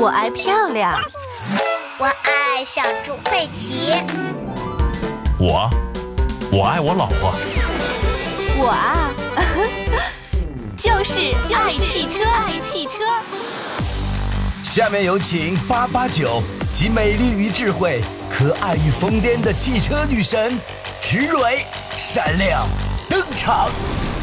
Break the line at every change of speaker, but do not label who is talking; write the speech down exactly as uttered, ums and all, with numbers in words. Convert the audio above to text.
我爱漂亮。
我爱小猪佩奇。
我，我爱我老婆。
我啊，就是爱汽车，爱汽车。
下面有请八八九，集美丽与智慧、可爱与疯癫的汽车女神池蕊闪亮登场。